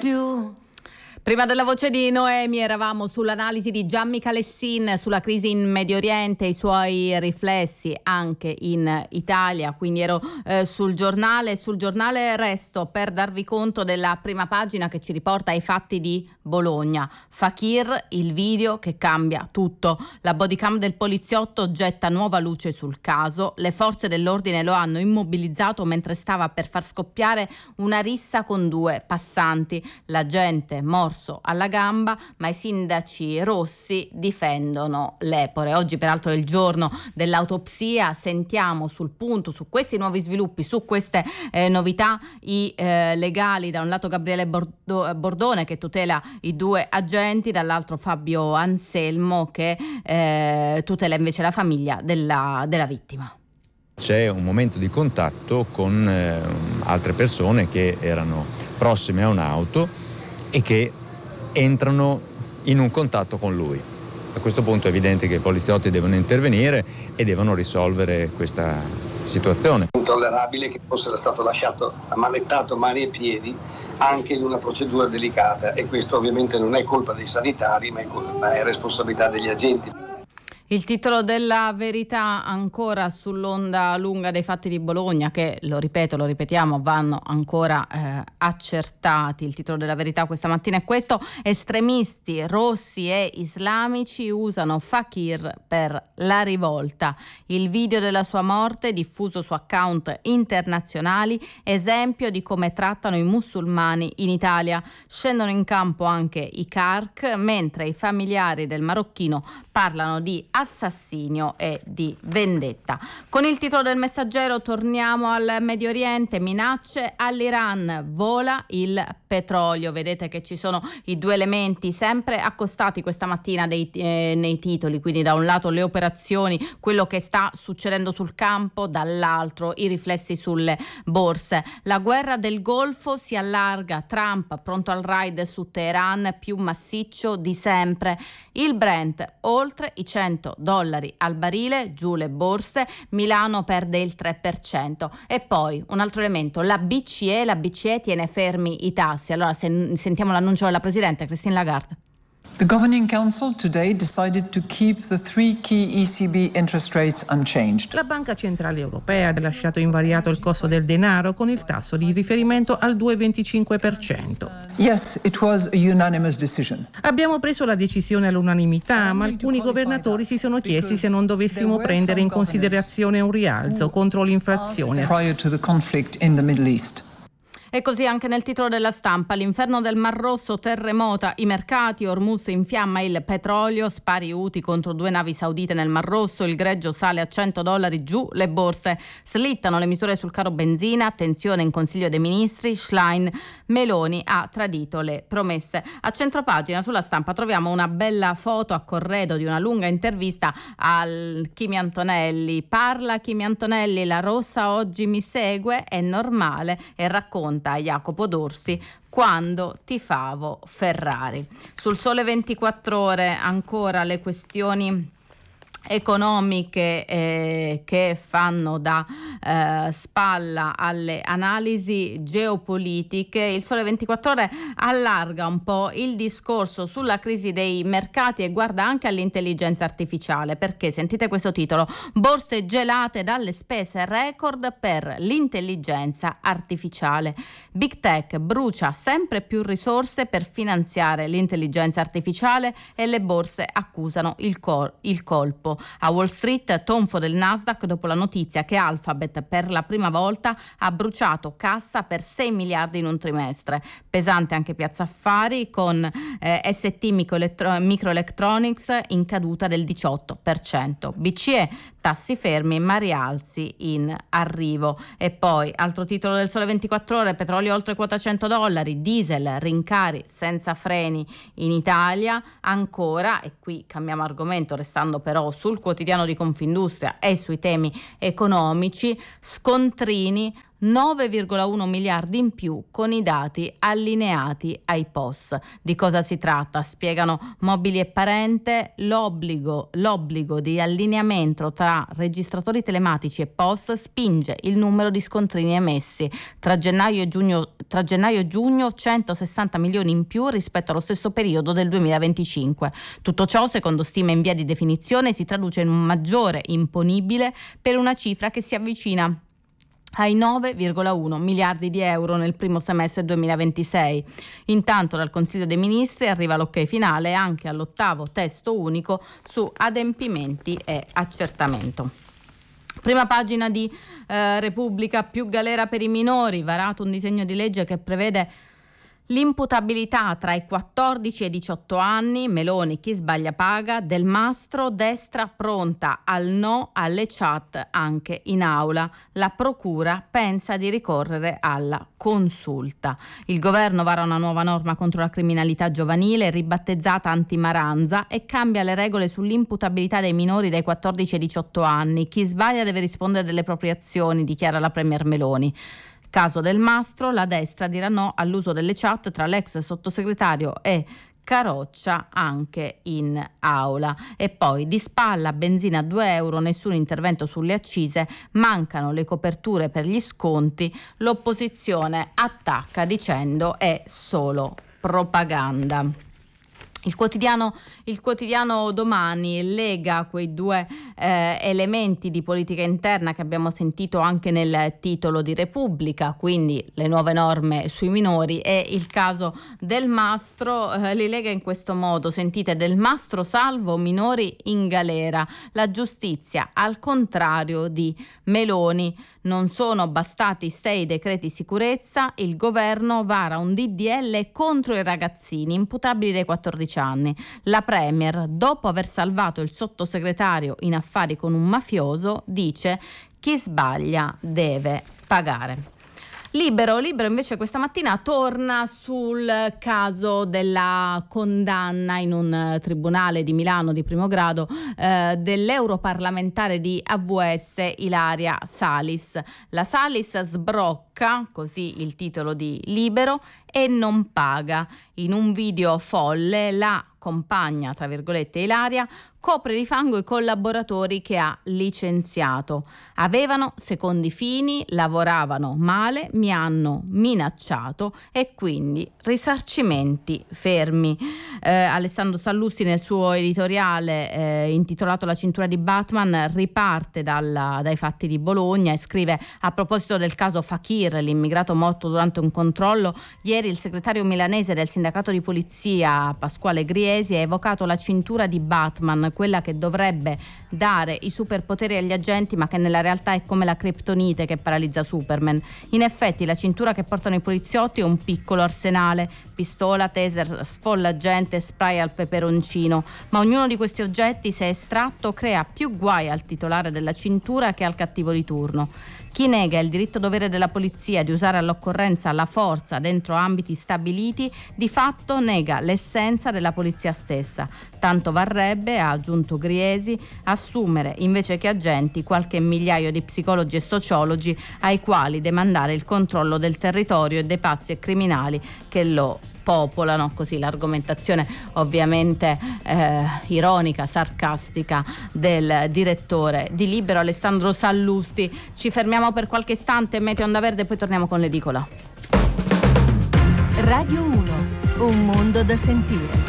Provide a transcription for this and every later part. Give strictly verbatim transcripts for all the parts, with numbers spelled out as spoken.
più. Prima della voce di Noemi eravamo sull'analisi di Gianni Calessin sulla crisi in Medio Oriente e i suoi riflessi anche in Italia, quindi ero eh, sul giornale, sul giornale resto per darvi conto della prima pagina che ci riporta ai fatti di Bologna. Fakir, il video che cambia tutto. La bodycam del poliziotto getta nuova luce sul caso, le forze dell'ordine lo hanno immobilizzato mentre stava per far scoppiare una rissa con due passanti. L'agente morso alla gamba, ma i sindaci rossi difendono l'Epore. Oggi peraltro è il giorno dell'autopsia, sentiamo sul punto, su questi nuovi sviluppi, su queste eh, novità i eh, legali, da un lato Gabriele Bordo- Bordone che tutela i due agenti, dall'altro Fabio Anselmo che eh, tutela invece la famiglia della, della vittima. C'è un momento di contatto con eh, altre persone che erano prossime a un'auto e che entrano in un contatto con lui. A questo punto è evidente che i poliziotti devono intervenire e devono risolvere questa situazione. È intollerabile che fosse stato lasciato ammanettato mani e piedi anche in una procedura delicata, e questo ovviamente non è colpa dei sanitari, ma è, colpa, è responsabilità degli agenti. Il titolo della Verità ancora sull'onda lunga dei fatti di Bologna che, lo ripeto, lo ripetiamo, vanno ancora eh, accertati. Il titolo della Verità questa mattina è questo: estremisti rossi e islamici usano Fakir per la rivolta. Il video della sua morte diffuso su account internazionali, esempio di come trattano i musulmani in Italia. Scendono in campo anche i C A R C, mentre i familiari del marocchino parlano di assassinio e di vendetta. Con il titolo del Messaggero torniamo al Medio Oriente, minacce all'Iran, vola il petrolio. Vedete che ci sono i due elementi sempre accostati questa mattina dei, eh, nei titoli, quindi da un lato le operazioni, quello che sta succedendo sul campo, dall'altro i riflessi sulle borse. La guerra del Golfo si allarga, Trump pronto al raid su Teheran più massiccio di sempre. Il Brent oltre i cento dollari al barile, giù le borse, Milano perde il tre per cento. E poi un altro elemento, la B C E, la B C E tiene fermi i tassi. Allora se, sentiamo l'annuncio della Presidente Christine Lagarde. The Governing Council today decided to keep the three key E C B interest rates unchanged. La Banca Centrale Europea ha lasciato invariato il costo del denaro con il tasso di riferimento al due virgola venticinque per cento. Yes, it was a unanimous decision. Abbiamo preso la decisione all'unanimità, ma alcuni governatori si sono chiesti se non dovessimo prendere in considerazione un rialzo contro l'inflazione. Prior to the conflict in the Middle East. E così anche nel titolo della Stampa: l'inferno del Mar Rosso terremota i mercati, Hormuz infiamma il petrolio, spari Houthi contro due navi saudite nel Mar Rosso, il greggio sale a cento dollari, giù le borse, slittano le misure sul caro benzina, tensione in Consiglio dei Ministri, Schlein, Meloni ha tradito le promesse. A centropagina sulla Stampa troviamo una bella foto a corredo di una lunga intervista al Kimi Antonelli. Parla Kimi Antonelli, la rossa oggi mi segue, è normale, e racconta a Jacopo Dorsi quando tifavo Ferrari. Sul Sole ventiquattro Ore ancora le questioni economiche eh, che fanno da eh, spalla alle analisi geopolitiche. Il Sole ventiquattro Ore allarga un po' il discorso sulla crisi dei mercati e guarda anche all'intelligenza artificiale, perché sentite questo titolo: borse gelate dalle spese record per l'intelligenza artificiale. Big Tech brucia sempre più risorse per finanziare l'intelligenza artificiale e le borse accusano il, col- il colpo. A Wall Street tonfo del Nasdaq dopo la notizia che Alphabet per la prima volta ha bruciato cassa per sei miliardi in un trimestre. Pesante anche Piazza Affari con eh, S T Microelettro- Microelectronics in caduta del diciotto per cento. B C E tassi fermi ma rialzi in arrivo. E poi altro titolo del Sole ventiquattro Ore: petrolio oltre quota cento dollari, diesel rincari senza freni in Italia ancora. E qui cambiamo argomento restando però sul quotidiano di Confindustria e sui temi economici. Scontrini, nove virgola uno miliardi in più con i dati allineati ai P O S. Di cosa si tratta? Spiegano Mobili e Parente, l'obbligo, l'obbligo di allineamento tra registratori telematici e P O S spinge il numero di scontrini emessi. Tra gennaio e giugno, tra gennaio e giugno centosessanta milioni in più rispetto allo stesso periodo del duemilaventicinque. Tutto ciò, secondo stime in via di definizione, si traduce in un maggiore imponibile per una cifra che si avvicina ai nove virgola uno miliardi di euro nel primo semestre duemilaventisei. Intanto dal Consiglio dei Ministri arriva l'ok finale anche all'ottavo testo unico su adempimenti e accertamento. Prima pagina di eh, Repubblica, più galera per i minori, varato un disegno di legge che prevede l'imputabilità tra i quattordici e i diciotto anni, Meloni chi sbaglia paga, Del Mastro, destra pronta al no alle chat anche in aula. La procura pensa di ricorrere alla consulta. Il governo vara una nuova norma contro la criminalità giovanile ribattezzata anti-Maranza e cambia le regole sull'imputabilità dei minori dai quattordici ai diciotto anni. Chi sbaglia deve rispondere delle proprie azioni, dichiara la premier Meloni. Caso Del Mastro, la destra dirà no all'uso delle chat tra l'ex sottosegretario e Caroccia anche in aula. E poi di spalla, benzina a due euro, nessun intervento sulle accise, mancano le coperture per gli sconti, l'opposizione attacca dicendo è solo propaganda. Il quotidiano, il quotidiano Domani lega quei due eh, elementi di politica interna che abbiamo sentito anche nel titolo di Repubblica, quindi le nuove norme sui minori e il caso Del Mastro, eh, li lega in questo modo. Sentite: Del Mastro salvo, minori in galera. La giustizia al contrario di Meloni. Non sono bastati sei decreti sicurezza, il governo vara un D D L contro i ragazzini imputabili dai quattordici anni. La premier, dopo aver salvato il sottosegretario in affari con un mafioso, dice: chi sbaglia deve pagare. Libero, Libero invece questa mattina torna sul caso della condanna in un tribunale di Milano di primo grado eh, dell'europarlamentare di A V S Ilaria Salis. La Salis sbrocca, così il titolo di Libero, e non paga. In un video folle la compagna, tra virgolette, Ilaria, copre di fango i collaboratori che ha licenziato. Avevano secondi fini, lavoravano male, mi hanno minacciato e quindi risarcimenti fermi. Eh, Alessandro Sallusti nel suo editoriale eh, intitolato La cintura di Batman riparte dalla, dai fatti di Bologna e scrive: a proposito del caso Fakir, l'immigrato morto durante un controllo, ieri il segretario milanese del sindacato di polizia Pasquale Griesi ha evocato la cintura di Batman, quella che dovrebbe dare i superpoteri agli agenti ma che nella realtà è come la criptonite che paralizza Superman. In effetti la cintura che portano i poliziotti è un piccolo arsenale: pistola, taser, sfollagente, spray al peperoncino, ma ognuno di questi oggetti, se estratto, crea più guai al titolare della cintura che al cattivo di turno. Chi nega il diritto dovere della polizia di usare all'occorrenza la forza dentro ambiti stabiliti, di fatto nega l'essenza della polizia stessa. Tanto varrebbe, ha aggiunto Griesi, assumere invece che agenti qualche migliaio di psicologi e sociologi ai quali demandare il controllo del territorio e dei pazzi e criminali che lo popolano. Così l'argomentazione ovviamente eh, ironica, sarcastica del direttore di Libero, Alessandro Sallusti. Ci fermiamo per qualche istante, Meteo Onda Verde, poi torniamo con l'edicola. Radio uno, un mondo da sentire.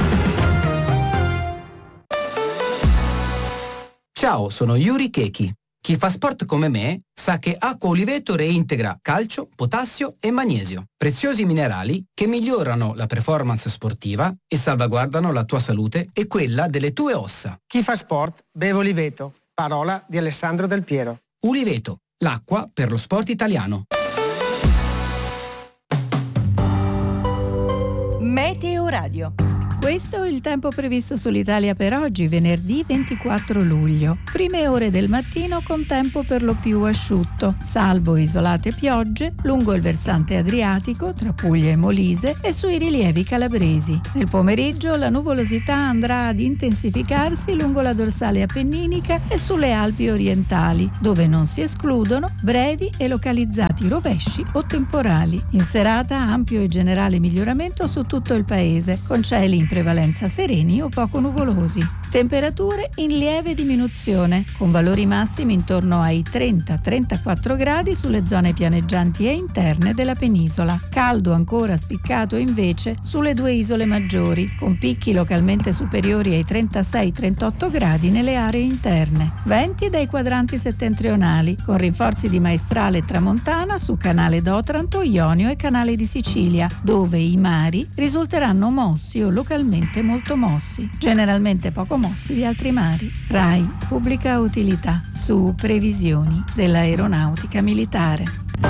Ciao, sono Yuri Keki. Chi fa sport come me sa che Acqua Oliveto reintegra calcio, potassio e magnesio, preziosi minerali che migliorano la performance sportiva e salvaguardano la tua salute e quella delle tue ossa. Chi fa sport beve Oliveto, parola di Alessandro Del Piero. Oliveto, l'acqua per lo sport italiano. Meteo Radio. Questo è il tempo previsto sull'Italia per oggi, venerdì ventiquattro luglio. Prime ore del mattino con tempo per lo più asciutto, salvo isolate piogge lungo il versante adriatico tra Puglia e Molise e sui rilievi calabresi. Nel pomeriggio la nuvolosità andrà ad intensificarsi lungo la dorsale appenninica e sulle Alpi orientali, dove non si escludono brevi e localizzati rovesci o temporali. In serata ampio e generale miglioramento su tutto il paese, con cieli in prevalenza sereni o poco nuvolosi. Temperature in lieve diminuzione, con valori massimi intorno ai trenta trentaquattro gradi sulle zone pianeggianti e interne della penisola. Caldo ancora spiccato invece sulle due isole maggiori, con picchi localmente superiori ai trentasei trentotto gradi nelle aree interne. Venti dai quadranti settentrionali, con rinforzi di maestrale e tramontana su canale d'Otranto, Ionio e canale di Sicilia, dove i mari risulteranno mossi o localmente molto mossi, generalmente poco mossi gli altri mari. RAI, pubblica utilità, su previsioni dell'aeronautica militare.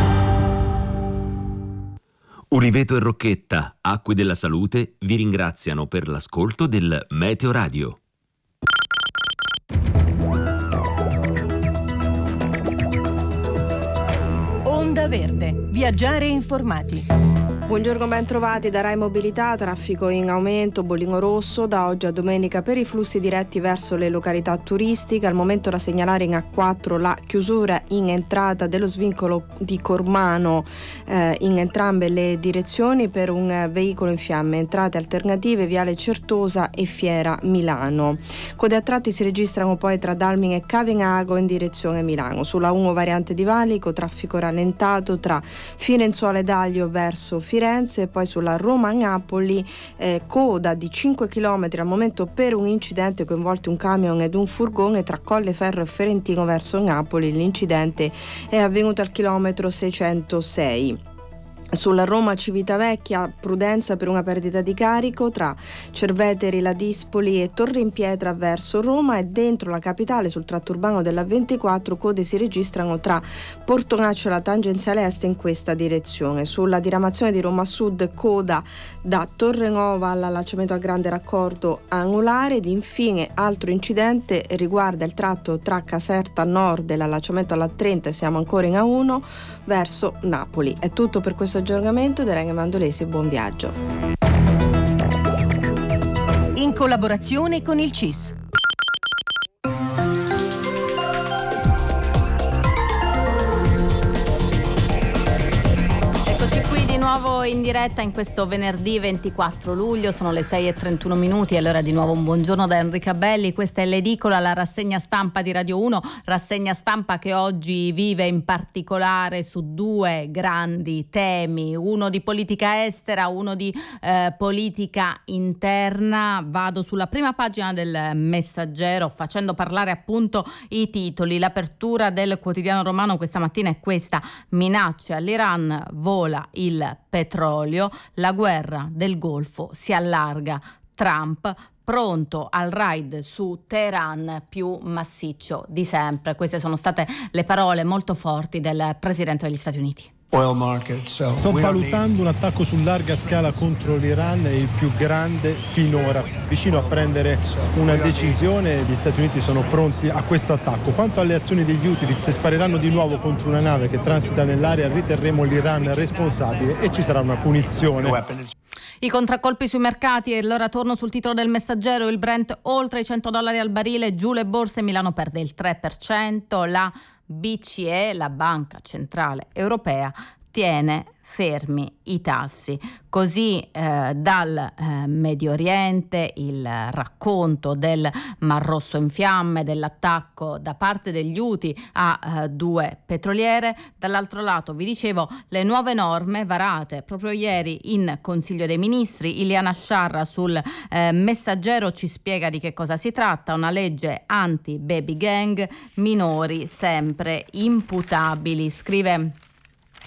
Uliveto e Rocchetta, Acque della Salute, vi ringraziano per l'ascolto del Meteo Radio. Onda Verde, viaggiare informati. Buongiorno, ben trovati da Rai Mobilità. Traffico in aumento, bollino rosso da oggi a domenica per i flussi diretti verso le località turistiche. Al momento da segnalare in A quattro la chiusura in entrata dello svincolo di Cormano eh, in entrambe le direzioni per un eh, veicolo in fiamme. Entrate alternative Viale Certosa e Fiera Milano. Code a tratti si registrano poi tra Dalmine e Cavinago in direzione Milano. Sulla uno variante di Valico traffico rallentato tra Firenzuola ed Aglio verso Firenze. Firenze e poi sulla Roma-Napoli eh, coda di cinque chilometri al momento per un incidente coinvolti un camion ed un furgone tra Colleferro e Ferentino verso Napoli. L'incidente è avvenuto al chilometro seicentosei. Sulla Roma Civitavecchia prudenza per una perdita di carico tra Cerveteri, Ladispoli e Torre in Pietra verso Roma, e dentro la capitale sul tratto urbano della ventiquattro code si registrano tra Portonaccio e la tangenziale est in questa direzione. Sulla diramazione di Roma Sud coda da Torre Nuova all'allacciamento al grande raccordo angolare, ed infine altro incidente riguarda il tratto tra Caserta Nord e l'allacciamento alla trenta, siamo ancora in A uno verso Napoli. È tutto per questo aggiornamento. Da Rene Mandolesi, buon viaggio. In collaborazione con il C I S. Nuovo in diretta in questo venerdì ventiquattro luglio, sono le sei e trentuno minuti, e allora di nuovo un buongiorno da Enrica Belli. Questa è l'edicola, la rassegna stampa di Radio uno, rassegna stampa che oggi vive in particolare su due grandi temi, uno di politica estera, uno di eh, politica interna. Vado sulla prima pagina del Messaggero facendo parlare appunto i titoli. L'apertura del quotidiano romano questa mattina è questa: minacce all'Iran, vola il petrolio, la guerra del Golfo si allarga, Trump pronto al raid su Teheran più massiccio di sempre. Queste sono state le parole molto forti del Presidente degli Stati Uniti. Sto valutando un attacco su larga scala contro l'Iran, il più grande finora, vicino a prendere una decisione. Gli Stati Uniti sono pronti a questo attacco. Quanto alle azioni degli Houthi, se spariranno di nuovo contro una nave che transita nell'area, riterremo l'Iran responsabile e ci sarà una punizione. I contraccolpi sui mercati, e allora torno sul titolo del Messaggero: il Brent oltre i cento dollari al barile, giù le borse, Milano perde il tre per cento, la B C E, la Banca Centrale Europea, tiene fermi i tassi. Così eh, dal eh, Medio Oriente il racconto del Mar Rosso in fiamme, dell'attacco da parte degli Houthi a eh, due petroliere. Dall'altro lato vi dicevo le nuove norme varate proprio ieri in Consiglio dei Ministri. Iliana Sciarra sul eh, Messaggero ci spiega di che cosa si tratta: una legge anti-baby gang, minori sempre imputabili. Scrive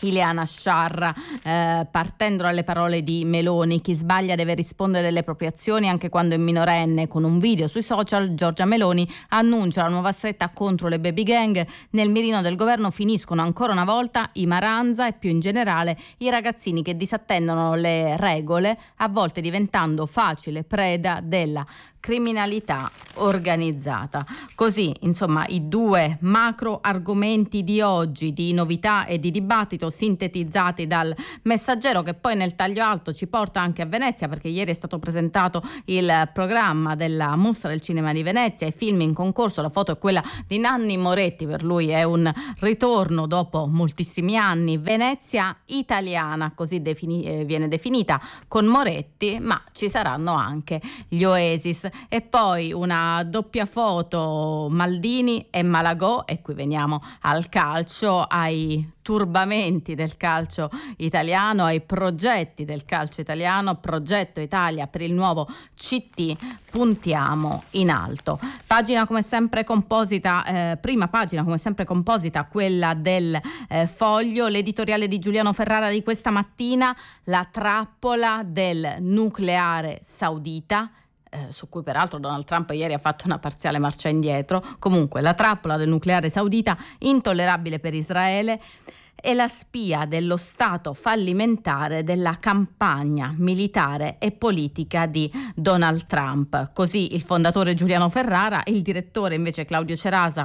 Ileana Sciarra, eh, partendo dalle parole di Meloni: chi sbaglia deve rispondere delle proprie azioni anche quando è minorenne. Con un video sui social, Giorgia Meloni annuncia la nuova stretta contro le baby gang. Nel mirino del governo finiscono ancora una volta i Maranza e più in generale i ragazzini che disattendono le regole, a volte diventando facile preda della criminalità organizzata. Così, insomma, i due macro argomenti di oggi, di novità e di dibattito, sintetizzati dal Messaggero, che poi nel taglio alto ci porta anche a Venezia, perché ieri è stato presentato il programma della Mostra del Cinema di Venezia, i film in concorso. La foto è quella di Nanni Moretti, per lui è un ritorno dopo moltissimi anni. Venezia italiana, così defini- eh, viene definita, con Moretti, ma ci saranno anche gli Oasis. E poi una doppia foto, Maldini e Malagò, e qui veniamo al calcio, ai turbamenti del calcio italiano, ai progetti del calcio italiano. Progetto Italia per il nuovo C T, puntiamo in alto. Pagina come sempre composita, eh, prima pagina come sempre composita, quella del eh, Foglio, l'editoriale di Giuliano Ferrara di questa mattina: la trappola del nucleare saudita. Eh, su cui peraltro Donald Trump ieri ha fatto una parziale marcia indietro. Comunque, la trappola del nucleare saudita, intollerabile per Israele, è la spia dello stato fallimentare della campagna militare e politica di Donald Trump. Così il fondatore Giuliano Ferrara. Il direttore invece Claudio Cerasa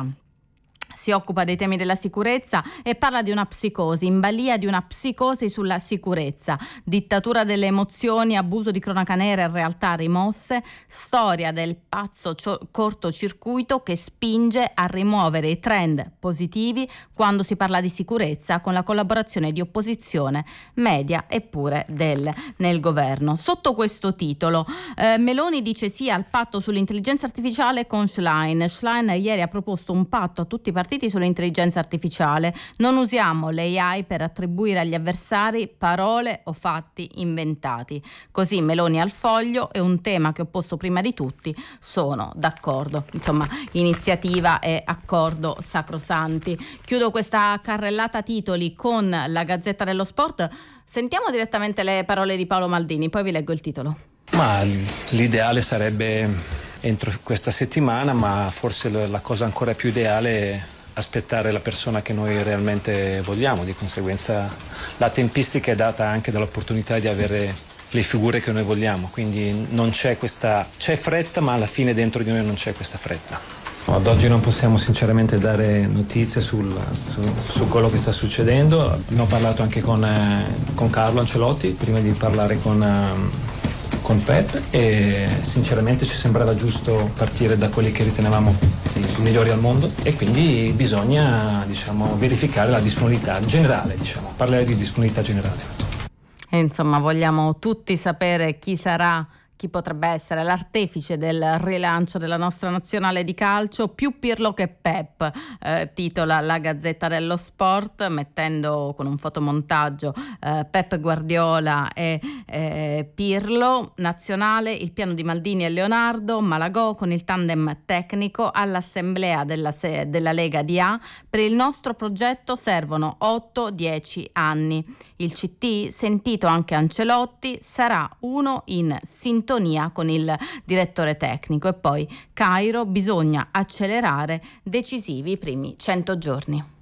si occupa dei temi della sicurezza e parla di una psicosi, in balia di una psicosi sulla sicurezza, dittatura delle emozioni, abuso di cronaca nera e realtà rimosse, storia del pazzo cio- cortocircuito che spinge a rimuovere i trend positivi quando si parla di sicurezza, con la collaborazione di opposizione, media e pure del nel governo. Sotto questo titolo, eh, Meloni dice sì al patto sull'intelligenza artificiale con Schlein. Schlein ieri ha proposto un patto a tutti i partiti sull'intelligenza artificiale. Non usiamo l'A I per attribuire agli avversari parole o fatti inventati. Così Meloni al Foglio, è un tema che ho posto prima di tutti, sono d'accordo. Insomma, iniziativa e accordo sacrosanti. Chiudo questa carrellata titoli con la Gazzetta dello Sport. Sentiamo direttamente le parole di Paolo Maldini, poi vi leggo il titolo. Ma l'ideale sarebbe entro questa settimana, ma forse la cosa ancora più ideale è aspettare la persona che noi realmente vogliamo. Di conseguenza la tempistica è data anche dall'opportunità di avere le figure che noi vogliamo, quindi non c'è questa c'è fretta, ma alla fine dentro di noi non c'è questa fretta. Ad oggi non possiamo sinceramente dare notizie sul, su, su quello che sta succedendo. Abbiamo parlato anche con, eh, con Carlo Ancelotti prima di parlare con eh, con Pep, e sinceramente ci sembrava giusto partire da quelli che ritenevamo i migliori al mondo, e quindi bisogna, diciamo, verificare la disponibilità generale, diciamo, parlare di disponibilità generale. E insomma, vogliamo tutti sapere chi sarà, chi potrebbe essere l'artefice del rilancio della nostra nazionale di calcio. Più Pirlo che Pep, eh, titola la Gazzetta dello Sport, mettendo con un fotomontaggio eh, Pep Guardiola e eh, Pirlo. Nazionale, il piano di Maldini e Leonardo, Malagò con il tandem tecnico all'assemblea della, se- della Lega di A. Per il nostro progetto servono otto dieci anni. Il C T, sentito anche Ancelotti, sarà uno in sintonia con il direttore tecnico. E poi Cairo, bisogna accelerare, decisivi i primi cento giorni.